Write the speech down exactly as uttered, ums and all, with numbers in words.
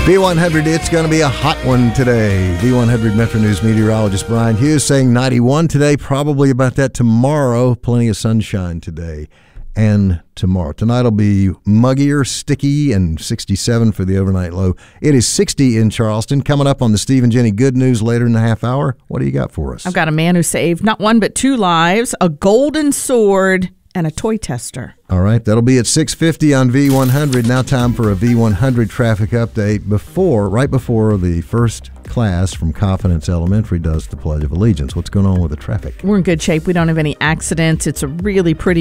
V one hundred, it's going to be a hot one today. V one hundred Metro News meteorologist Brian Hughes saying ninety-one today, probably about that tomorrow. Plenty of sunshine today and tomorrow. Tonight will be muggier, sticky, and sixty-seven for the overnight low. It is sixty in Charleston. Coming up on the Steve and Jenny Good News later in the half hour. What do you got for us? I've got a man who saved not one but two lives, a golden sword, and a toy tester. All right, that'll be at six fifty on V one hundred. Now time for a V one hundred traffic update before, right before the first class from Confidence Elementary does the Pledge of Allegiance. What's going on with the traffic? We're in good shape. We don't have any accidents. It's a really pretty